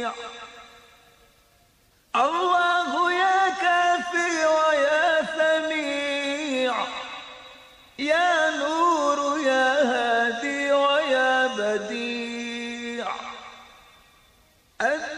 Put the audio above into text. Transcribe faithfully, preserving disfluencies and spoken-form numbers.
الله يا كافي ويا سميع يا نور يا هادي ويا بديع.